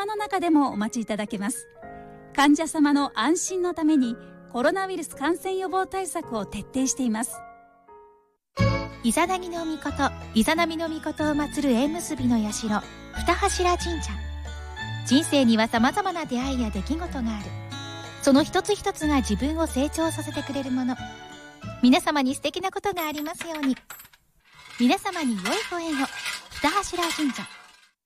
車の中でもお待ちいただけます。患者様の安心のためにコロナウイルス感染予防対策を徹底しています。 イザナギの御事、イザナミの御事を祀る縁結びの社、二柱神社。人生には様々な出会いや出来事がある。その一つ一つが自分を成長させてくれるもの。皆様に素敵なことがありますように。皆様に良いご縁を。二柱神社。